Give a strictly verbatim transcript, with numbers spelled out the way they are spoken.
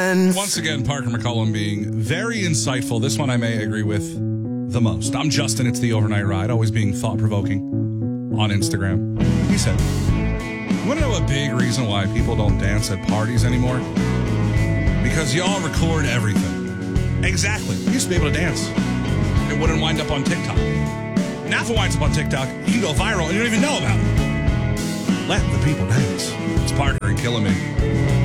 friends. Once again, Parker McCollum being very insightful. This one I may agree with the most. I'm Justin. It's the Overnight Ride, always being thought-provoking on Instagram. He said, you want to know a big reason why people don't dance at parties anymore? Because y'all record everything. Exactly. You used to be able to dance. It wouldn't wind up on TikTok. Now if it winds up on TikTok, you can go viral and you don't even know about it. Let the people dance. It's Parker and Killing Me.